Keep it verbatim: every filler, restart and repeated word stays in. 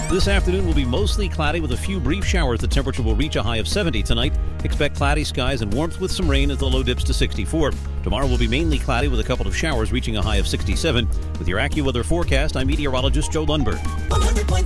This afternoon will be mostly cloudy with a few brief showers. The temperature will reach a high of seventy tonight. Expect cloudy skies and warmth with some rain as the low dips to sixty-four. Tomorrow will be mainly cloudy with a couple of showers reaching a high of sixty-seven. With your AccuWeather forecast, I'm meteorologist Joe Lundberg.